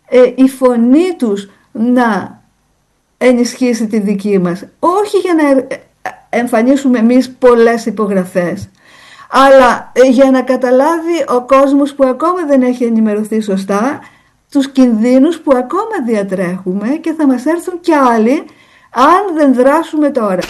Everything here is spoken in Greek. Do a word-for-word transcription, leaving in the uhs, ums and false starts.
ε, η φωνή τους να ενισχύσει τη δική μας. Όχι για να εμφανίσουμε εμείς πολλές υπογραφές, αλλά για να καταλάβει ο κόσμος που ακόμα δεν έχει ενημερωθεί σωστά τους κινδύνους που ακόμα διατρέχουμε και θα μας έρθουν κι άλλοι αν δεν δράσουμε τώρα.